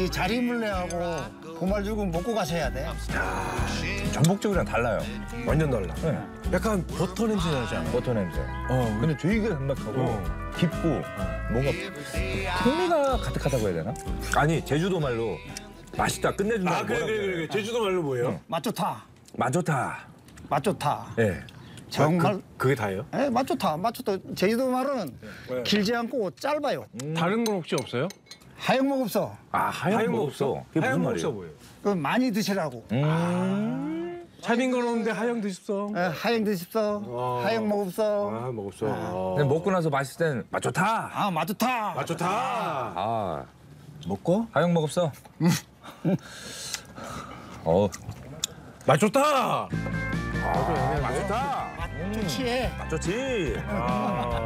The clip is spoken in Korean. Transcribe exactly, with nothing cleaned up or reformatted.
이 자리물레하고 고말죽은 먹고 가셔야 돼. 전복죽이랑 달라요. 완전 달라. 네. 약간 버터 냄새 나지 않아? 버터 냄새. 어. 근데 되게 담백하고 어. 깊고 뭔가 풍미가 가득하다고 해야 되나? 아니 제주도 말로 맛있다 끝내준다. 아 그래 그래 그래, 그래. 제주도 말로 뭐예요? 맛 좋다. 맛 좋다. 맛 좋다. 예. 네. 정말. 그, 그게 다예요? 예, 맛 좋다. 맛 좋다. 제주도 말은 네. 길지 않고 짧아요. 음. 다른 건 혹시 없어요? 하얀목 없어. 아 하얀 거 없어. 그게 무슨 하얀 말이에요? 먹자 뭐예요? 그 많이 드시라고. 음. 차린 건 없는데 하영 드십소. 예, 하얀 드십소. 어. 하얀목 없어. 아 먹었어. 아, 근데 먹고 나서 맛있을 땐 맛 좋다. 아, 맛 좋다. 아 좋다. 아 먹고? 하영 먹었어. 어. 맛 좋다. 아, 맛 좋다. 좋지. 맛 좋지. 아.